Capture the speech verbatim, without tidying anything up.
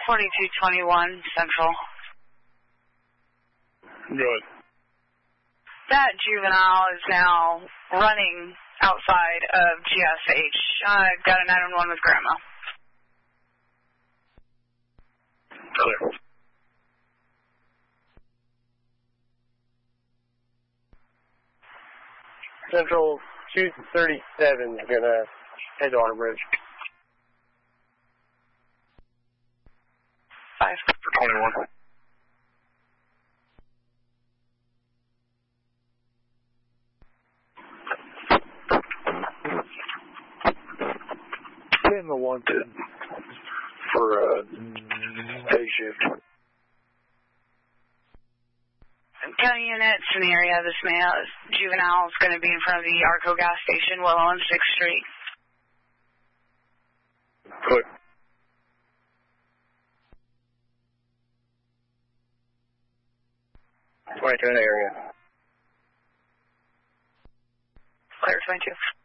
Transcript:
forty-two twenty-one Central. Good. That juvenile is now running outside of G S H. I've got a nine one one with Grandma. Clear. Central two thirty-seven is going to head to our bridge. Five. For twenty-one. In the one ten for uh, day shift. County units in the area. This male, juvenile is going to be in front of the Arco gas station, Willow and sixth Street. Good. twenty-two in the area. Clear twenty-two.